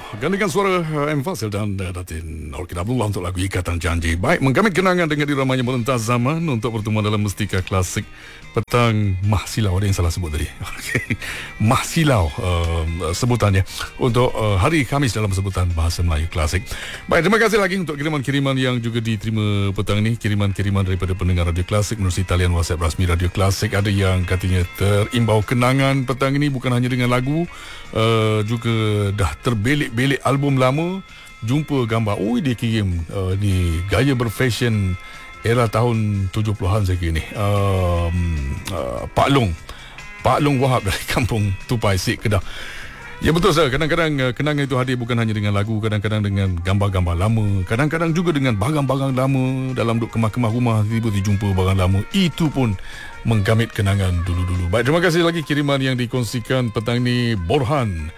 Gantikan suara M. Fasil dan Datin Orkid Abdullah untuk lagu Ikatan Janji. Baik, menggamit kenangan dengan diramanya melintas zaman untuk pertemuan dalam Mustika Klasik petang Mah Silau. Ada yang salah sebut tadi. Okay. Mah Silau sebutannya untuk hari Khamis dalam sebutan Bahasa Melayu Klasik. Baik, terima kasih lagi untuk kiriman-kiriman yang juga diterima petang ini. Kiriman-kiriman daripada pendengar Radio Klasik melalui talian WhatsApp rasmi Radio Klasik. Ada yang katanya terimbau kenangan petang ini bukan hanya dengan lagu, juga dah terbelik-belik album lama, jumpa gambar. Dia kirim ni gaya berfashion era tahun 70-an saya kira ni. Pak Long Wahab dari kampung Tupai Sik, Kedah. Ya betul sir, kadang-kadang kenangan itu hadir bukan hanya dengan lagu, kadang-kadang dengan gambar-gambar lama, kadang-kadang juga dengan barang-barang lama dalam duk kemah-kemah rumah, tiba-tiba jumpa barang lama. Itu pun menggamit kenangan dulu-dulu. Baik, terima kasih lagi kiriman yang dikongsikan petang ini. Borhan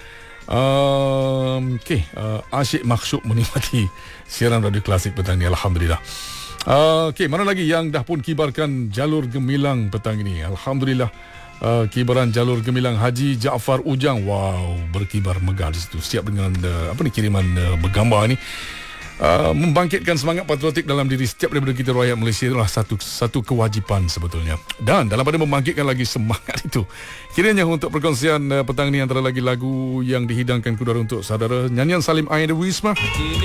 asyik maksud menikmati siaran Radio Klasik petang ini, alhamdulillah. Mana lagi yang dah pun kibarkan jalur gemilang petang ini? Alhamdulillah. Kibaran jalur gemilang Haji Jaafar Ujang. Wow, berkibar megah di situ. Siap dengan kiriman bergambar ni. Membangkitkan semangat patriotik dalam diri setiap daripada kita rakyat Malaysia adalah satu kewajipan sebetulnya. Dan dalam pada membangkitkan lagi semangat itu, kiranya untuk perkongsian petang ni antara lagi lagu yang dihidangkan kudara untuk saudara, nyanyian Salim Ain Wisma.